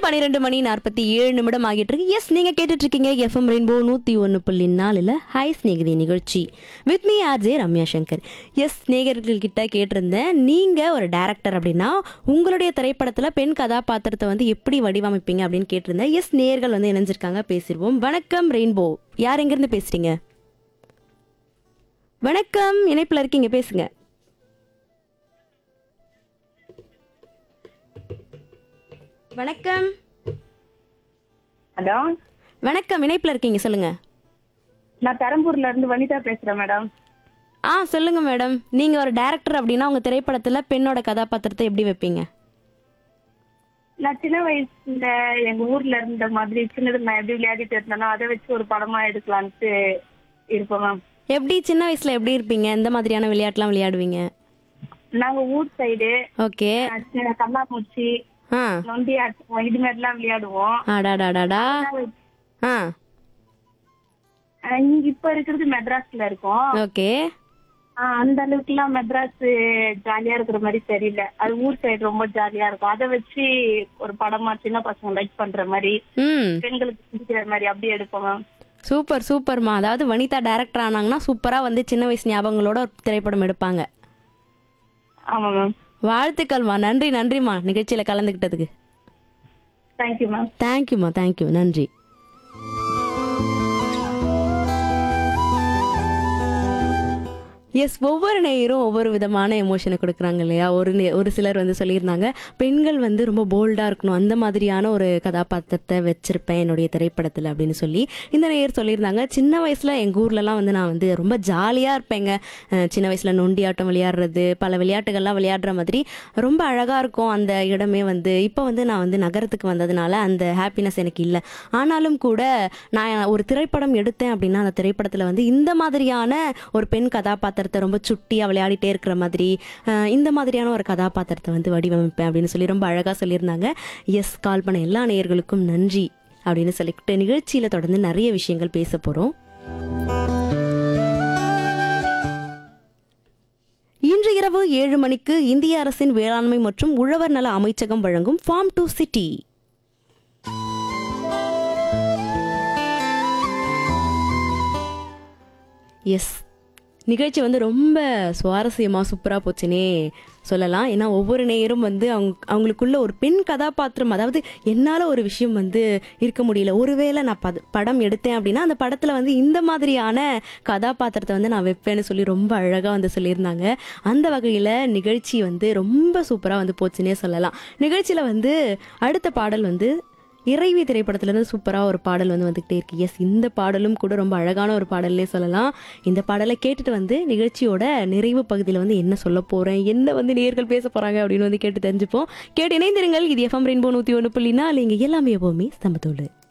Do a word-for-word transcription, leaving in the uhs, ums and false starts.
பன்னிரண்டு மணி நாற்பத்தி ஏழு நிமிடம் ஆகிட்டு இருக்கு. எஸ், நீங்க கேட்டுட்டு இருக்கீங்க எஃப்எம் ரெயின்போ நூத்தி ஒன்னு புள்ளி நாலுல ஹாய் ஸ்நேகிதி நிகழ்ச்சி with me RJ Ramya Shankar. S, ஸ்நேகர்கள் கிட்ட கேட்டிருந்தேன், நீங்க ஒரு டைரக்டர் அப்படின்னா உங்களுடைய திரைப்படத்துல பெண் கதாபாத்திரத்தை வந்து எப்படி வடிவமைப்பீங்க அப்படின்னு கேட்டிருந்தேன். எஸ், நேயர்கள் வந்து இணைஞ்சிருக்காங்க, பேசிடுவோம். வணக்கம் ரெயின்போ, யார் எங்க இருந்து பேசுறீங்க? வணக்கம், இணைப்புல இருக்கீங்க, பேசுங்க. வணக்கம். ஹலோ, வணக்கம், இணைப்புல இருக்கீங்க, சொல்லுங்க. நான் பெரம்பூர்ல இருந்து வனிதா பேசுறேன் மேடம். ஆ, சொல்லுங்க மேடம். நீங்க ஒரு டைரக்டர் அப்படின்னா உங்க திரைப்படத்துல பெண்ணோட கதாபாத்திரத்தை எப்படி வைப்பீங்க? நான் சின்ன வயசுல எங்க ஊர்ல இருந்த மாதிரி சின்னது நான் எப்படி விளையாடிட்டு இருந்தேனோ அதை வச்சு ஒரு படமா எடுக்கலான்ட்டு இருப்போம் மேம். எப்படி சின்ன வயசுல எப்படி இருப்பீங்க? எந்த மாதிரியான விளையாட்டுலாம் விளையாடுவீங்க? நாங்க ஊர் சைடு ஓகே. கண்ணாமூச்சி, ஆ, நொண்டி ஆட்டம், இது மாதிரி எல்லாம் விளையாடுவோம். அடாடாடாடா. ஆ, அஹ் இங்க இப்ப இருக்கிறது மெட்ராஸ்ல இருக்கோம். ஓகே. ஆஹ் அந்த அளவுக்கு எல்லாம் மெட்ராஸ் ஜாலியா இருக்கிற மாதிரி தெரியல. அது ஊர் சைடு ரொம்ப ஜாலியா இருக்கும். அதை வச்சு ஒரு படமா சின்ன பசங்க லைக் பண்ற மாதிரி, ம், பெண்களுக்கு பிடிக்கிற மாதிரி அப்படி எடுப்போம் மேம். சூப்பர் சூப்பர்மா. அதாவது வனிதா டைரக்டர் ஆனாங்கன்னா சூப்பரா வந்து சின்ன வயசு ஞாபகங்களோட ஒரு திரைப்படம் எடுப்பாங்க. ஆமா மேம். வாழ்த்துக்கள்மா, நன்றி நன்றிம்மா நிகழ்ச்சியில கலந்துக்கிட்டதுக்கு. Thank you ma'am. தேங்க்யூம்மா, தேங்க்யூ, நன்றி. எஸ், ஒவ்வொரு நேயரும் ஒவ்வொரு விதமான எமோஷனை கொடுக்குறாங்க இல்லையா? ஒரு நே- ஒரு சிலர் வந்து சொல்லியிருந்தாங்க, பெண்கள் வந்து ரொம்ப போல்டாக இருக்கணும், அந்த மாதிரியான ஒரு கதாபாத்திரத்தை வச்சிருப்பேன் என்னுடைய திரைப்படத்தில் அப்படின்னு சொல்லி இந்த நேயர் சொல்லியிருந்தாங்க. சின்ன வயசில் எங்கள் ஊர்லலாம் வந்து நான் வந்து ரொம்ப ஜாலியாக இருப்பேங்க. அஹ் சின்ன வயசில் நொண்டி ஆட்டம் விளையாடுறது, பல விளையாட்டுகள்லாம் விளையாடுற மாதிரி ரொம்ப அழகாக இருக்கும் அந்த இடமே. வந்து இப்போ வந்து நான் வந்து நகரத்துக்கு வந்ததுனால அந்த ஹாப்பினஸ் எனக்கு இல்லை. ஆனாலும் கூட நான் ஒரு திரைப்படம் எடுத்தேன் அப்படின்னா அந்த திரைப்படத்தில் வந்து இந்த மாதிரியான ஒரு பெண் கதாபாத்திரத்தை ரொம்ப சுட்டியாக விளையாடிட்டே இருக்கிற மாதிரி அஹ் இந்த மாதிரியான ஒரு கதாபாத்திரத்தை வந்து வடிவமைப்பேன் அப்படின்னு சொல்லி ரொம்ப அழகாக சொல்லியிருந்தாங்க. எஸ், கால் பண்ண எல்லா நேயர்களுக்கும் நன்றி அப்படின்னு சொல்லிக்கிட்டு நிகழ்ச்சியில் தொடர்ந்து நிறைய விஷயங்கள் பேச போகிறோம். இன்று இரவு ஏழு மணிக்கு இந்திய அரசின் வேளாண்மை மற்றும் உழவர் நல அமைச்சகம் வழங்கும் ஃபார்ம் டு சிட்டி. எஸ், நிகழ்ச்சி வந்து ரொம்ப சுவாரஸ்யமாக சூப்பராக போச்சுன்னே சொல்லலாம். ஏன்னா ஒவ்வொரு நேயரும் வந்து அவங்க அவங்களுக்குள்ள ஒரு பெண் கதாபாத்திரம், அதாவது என்னால் ஒரு விஷயம் வந்து இருக்க முடியல, ஒருவேளை நான் பத படம் எடுத்தேன் அப்படின்னா அந்த படத்தில் வந்து இந்த மாதிரியான கதாபாத்திரத்தை வந்து நான் வைப்பேன்னு சொல்லி ரொம்ப அழகாக வந்து சொல்லியிருந்தாங்க. அந்த வகையில் நிகழ்ச்சி வந்து ரொம்ப சூப்பராக வந்து போச்சுன்னே சொல்லலாம். நிகழ்ச்சியில் வந்து அடுத்த பாடல் வந்து இறைவி திரைப்படத்துலேருந்து சூப்பராக ஒரு பாடல் வந்து வந்துகிட்டே இருக்கு. எஸ், இந்த பாடலும் கூட ரொம்ப அழகான ஒரு பாடல்னே சொல்லலாம். இந்த பாடலை கேட்டுட்டு வந்து நிகழ்ச்சியோட நிறைவு பகுதியில் வந்து என்ன சொல்ல போகிறேன், என்ன வந்து நேர்கள் பேச போகிறாங்க அப்படின்னு வந்து கேட்டு தெரிஞ்சுப்போம். கேட்டு இணைந்திருங்கள். இது எஃப்எம் ரெயின்போ நூற்றி ஒன்று புள்ளி நாலு, இங்கே எல்லாமே எப்போவுமே சமத்தோடு.